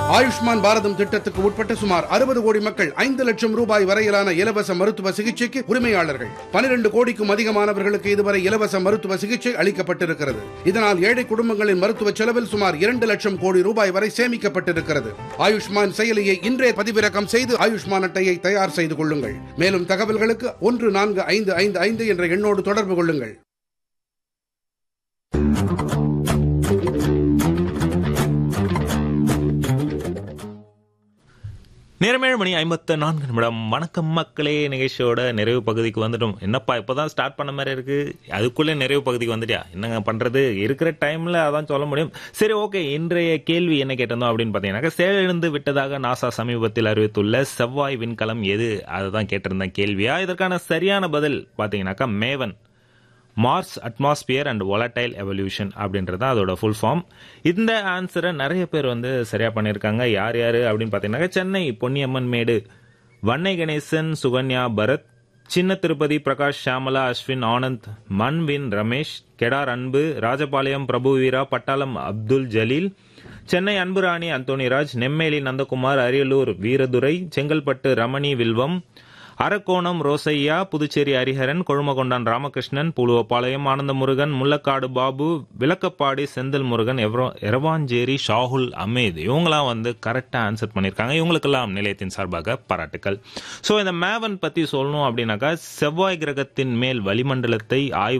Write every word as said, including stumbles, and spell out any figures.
ஆயுஷ்மான் பாரதம் திட்டத்துக்கு உட்பட்ட சுமார் அறுபது கோடி மக்கள் ஐந்து லட்சம் ரூபாய் வரையிலான இலவச மருத்துவ சிகிச்சைக்கு உரிமையாளர்கள். பனிரெண்டு கோடிக்கும் அதிகமானவர்களுக்கு இதுவரை இலவச மருத்துவ சிகிச்சை அளிக்கப்பட்டிருக்கிறது. இதனால் ஏழை குடும்பங்களின் மருத்துவ செலவில் சுமார் இரண்டு லட்சம் கோடி ரூபாய் வரை சேமிக்கப்பட்டிருக்கிறது. ஆயுஷ்மான் செயலியை இன்றே பதிவிறக்கம் செய்து ஆயுஷ்மான் அட்டையை தயார் செய்து கொள்ளுங்கள். மேலும் தகவல்களுக்கு ஒன்று நான்கு ஐந்து ஐந்து ஐந்து என்ற எண்ணோடு தொடர்பு கொள்ளுங்கள். நேரமேழு மணி ஐம்பத்து நான்கு நிமிடம். வணக்கம் மக்களே, நிகழ்ச்சியோட நிறைவு பகுதிக்கு வந்துட்டோம். என்னப்பா இப்போதான் ஸ்டார்ட் பண்ண மாதிரி இருக்கு, அதுக்குள்ளே நிறைவு பகுதிக்கு வந்துட்டியா? என்னங்க பண்றது, இருக்கிற டைம்ல அதான் சொல்ல முடியும். சரி, ஓகே. இன்றைய கேள்வி என்ன கேட்டிருந்தோம் அப்படின்னு பார்த்தீங்கன்னாக்கா, செயலிழந்து விட்டதாக நாசா சமீபத்தில் அறிவித்துள்ள செவ்வாய் விண்கலம் எது? அதை தான் கேட்டிருந்தேன் கேள்வியா. இதற்கான சரியான பதில் பார்த்தீங்கன்னாக்கா Maven, Mars atmosphere and volatile evolution அப்படின்றது அதோட ஃபுல் ஃபார்ம். இந்த ஆன்சரை நிறைய பேர் வந்து சரியா பண்ணியிருக்காங்க. யார் யார் அப்படின்னு பார்த்தீங்கன்னா, சென்னை பொன்னியம்மன் மேடு வன்னை கணேசன், சுகன்யா பரத், சின்ன திருப்பதி பிரகாஷ், ஷாமலா, அஸ்வின், ஆனந்த், மன்வின், ரமேஷ், கெடார் அன்பு, ராஜபாளையம் பிரபுவீரா, பட்டாளம் அப்துல் ஜலீல், சென்னை அன்புராணி அந்தோனிராஜ், நெம்மேலி நந்தகுமார், அரியலூர் வீரதுரை, செங்கல்பட்டு ரமணி வில்வம், அரக்கோணம் ரோசையா, புதுச்சேரி ஹரிஹரன், கொழுமகொண்டான் ராமகிருஷ்ணன், பூலுவப்பாளையம் ஆனந்தமுருகன், முள்ளக்காடு பாபு, விளக்கப்பாடி செந்தில் முருகன், எரவாஞ்சேரி ஷாகுல் அமீத், இவங்களாம் வந்து கரெக்டாக ஆன்சர் பண்ணியிருக்காங்க. இவங்களுக்கெல்லாம் நிலையத்தின் சார்பாக பாராட்டுக்கள். ஸோ இந்த மேவன் பற்றி சொல்லணும் அப்படின்னாக்கா, செவ்வாய் கிரகத்தின் மேல் வளிமண்டலத்தை ஆய்வு